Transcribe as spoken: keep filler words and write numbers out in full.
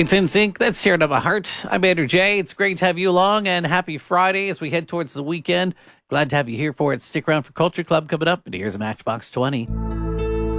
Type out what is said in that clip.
It's In Sync. That's Tearing Up My Heart. I'm Andrew J. It's great to have you along, and happy Friday as we head towards the weekend. Glad to have you here for it. Stick around for Culture Club coming up, and here's a Matchbox twenty.